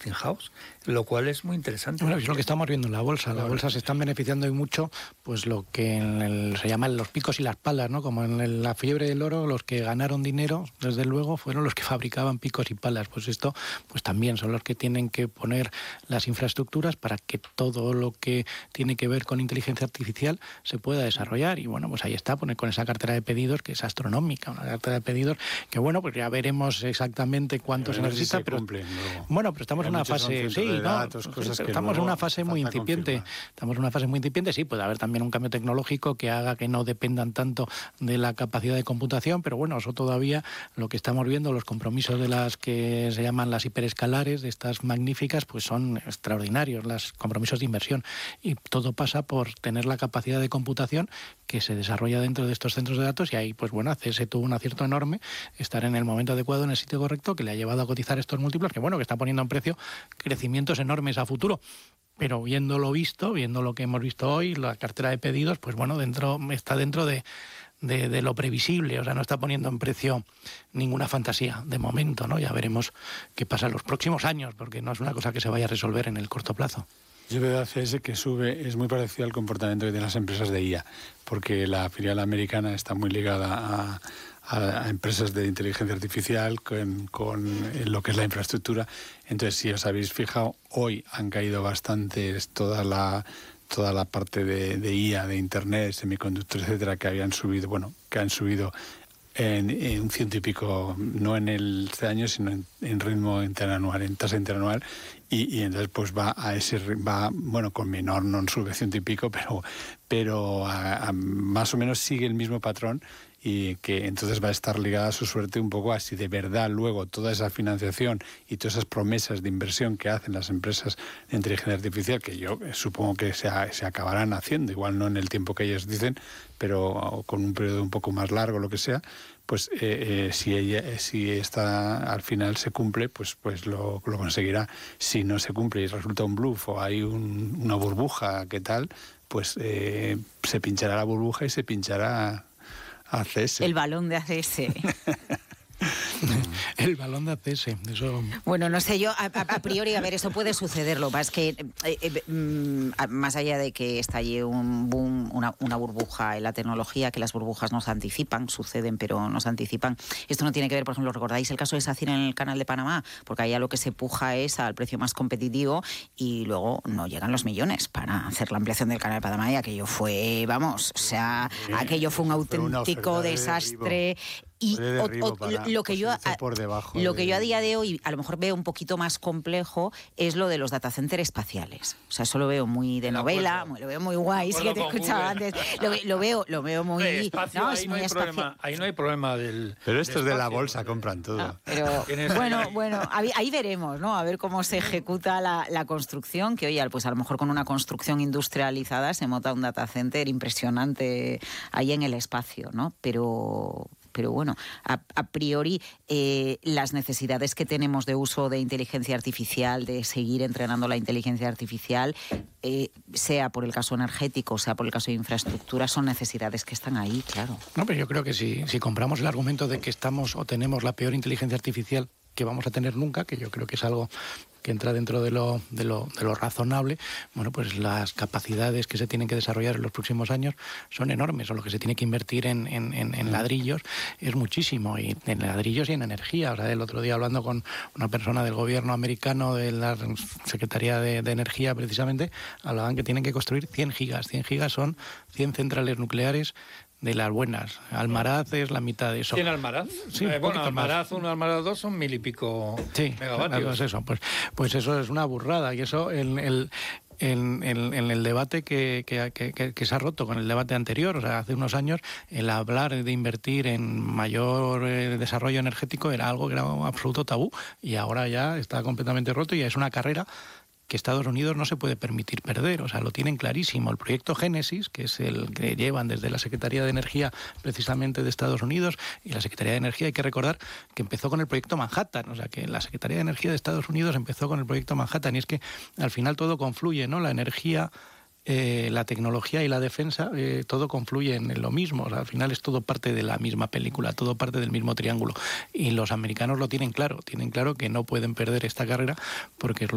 Westinghouse, lo cual es muy interesante. Bueno, es lo que estamos viendo en la bolsa. La bolsa se están beneficiando hoy mucho, pues lo que se llaman los picos y las palas, ¿no? Como en la fiebre del oro, los que ganaron dinero, desde luego, fueron los que fabricaban picos y palas. Pues esto, pues también son los que tienen que poner las infraestructuras para que todo lo que tiene que ver con inteligencia artificial se pueda desarrollar. Y bueno, pues ahí está, poner con esa cartera de pedidos que es astronómica, una cartera de pedidos que bueno, pues ya veremos exactamente cuánto se necesita, pero bueno, pero estamos en una fase, estamos en una fase muy incipiente. Estamos en una fase muy incipiente, sí, puede haber también un cambio tecnológico que haga que no dependan tanto de la capacidad de computación, pero bueno, eso todavía lo que estamos viendo, los compromisos de las que se llaman las hiperescalares, de estas magníficas, pues son extraordinarios, los compromisos de inversión, y todo pasa por tener la capacidad de computación que se desarrolla dentro de estos centros de datos, y ahí pues bueno, CS tuvo un acierto enorme, estar en el momento adecuado, en el sitio correcto, que le ha llevado a cotizar estos múltiplos, que bueno, que está poniendo en precio crecimientos enormes a futuro. Pero viendo lo visto, viendo lo que hemos visto hoy, la cartera de pedidos, pues bueno, está dentro de lo previsible, o sea, no está poniendo en precio ninguna fantasía de momento, ¿no? Ya veremos qué pasa en los próximos años, porque no es una cosa que se vaya a resolver en el corto plazo. Yo veo a CS que sube, es muy parecido al comportamiento de las empresas de IA, porque la filial americana está muy ligada a empresas de inteligencia artificial con lo que es la infraestructura. Entonces, si os habéis fijado, hoy han caído bastantes toda la parte de IA, de Internet, semiconductores, etcétera, que han subido en un 100 y pico, no en el año, sino en ritmo interanual, en tasa interanual, y entonces pues va con menor, no sube 100 y pico, pero más o menos sigue el mismo patrón, y que entonces va a estar ligada a su suerte un poco a si de verdad luego toda esa financiación y todas esas promesas de inversión que hacen las empresas de inteligencia artificial, que yo supongo que se acabarán haciendo, igual no en el tiempo que ellos dicen, pero con un periodo un poco más largo, lo que sea, pues si esta al final se cumple, pues lo conseguirá. Si no se cumple y resulta un bluff o hay una burbuja, ¿qué tal? Pues se pinchará la burbuja y se pinchará ACS. El balón de ACS. El balón de ACS, eso... Bueno, no sé, yo a priori, a ver, eso puede suceder. Lo que pasa es que, más allá de que estalle un boom, una burbuja en la tecnología, que las burbujas nos anticipan, suceden, pero nos anticipan. Esto no tiene que ver, por ejemplo, ¿recordáis el caso de SACIR en el canal de Panamá? Porque allá lo que se puja es al precio más competitivo y luego no llegan los millones para hacer la ampliación del canal de Panamá, y aquello fue, aquello fue un auténtico desastre. Y lo que yo a día de hoy a lo mejor veo un poquito más complejo es lo de los data centers espaciales. O sea, eso lo veo muy de novela, lo veo muy guay, sí que te escuchaba antes. Lo veo muy... Espacio, ahí no hay problema del... Pero estos de la bolsa compran todo. No, pero bueno, ahí veremos, ¿no? A ver cómo se ejecuta la construcción, que oye, pues a lo mejor con una construcción industrializada se monta un data center impresionante ahí en el espacio, ¿no? Pero bueno, a priori las necesidades que tenemos de uso de inteligencia artificial, de seguir entrenando la inteligencia artificial, sea por el caso energético, sea por el caso de infraestructura, son necesidades que están ahí, claro. No, pero yo creo que si compramos el argumento de que estamos o tenemos la peor inteligencia artificial que vamos a tener nunca, que yo creo que es algo que entra dentro de lo razonable, bueno, pues las capacidades que se tienen que desarrollar en los próximos años son enormes, o lo que se tiene que invertir en ladrillos es muchísimo, y en ladrillos y en energía. O sea, el otro día hablando con una persona del gobierno americano, de la Secretaría de Energía precisamente, hablaban que tienen que construir 100 gigas. 100 gigas son 100 centrales nucleares de las buenas. Almaraz es la mitad de eso. ¿Tiene Almaraz? Sí, Almaraz 1, Almaraz 2 son 1000 y pico megavatios. Eso. Pues eso es una burrada, y eso en el debate que se ha roto con el debate anterior, o sea, hace unos años, el hablar de invertir en mayor desarrollo energético era algo que era un absoluto tabú, y ahora ya está completamente roto, y es una carrera que Estados Unidos no se puede permitir perder. O sea, lo tienen clarísimo. El proyecto Génesis, que es el que llevan desde la Secretaría de Energía precisamente de Estados Unidos, y la Secretaría de Energía, hay que recordar que empezó con el proyecto Manhattan. O sea, que la Secretaría de Energía de Estados Unidos empezó con el proyecto Manhattan, y es que al final todo confluye, ¿no? La energía, la tecnología y la defensa, todo confluye en lo mismo. O sea, al final es todo parte de la misma película, todo parte del mismo triángulo. Y los americanos lo tienen claro que no pueden perder esta carrera, porque